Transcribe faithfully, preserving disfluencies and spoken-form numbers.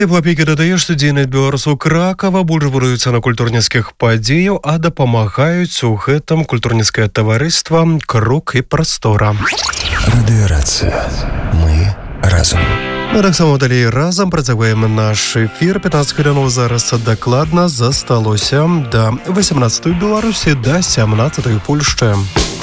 Теплапікі дадае, што дзейнасць беларусаў Кракава больш будуецца на культурніцкіх падзеяў, а дапамагаюць у гэтым культурніцкае таварыства «Круг і прастора». Радыёрацыя. Мы разам. Мы таксама далей разам працягваем наш эфір. пятнаццаць хвілінаў зараз дакладна засталося да восемнаццатай Беларусі, да сямнаццатай Польшчы.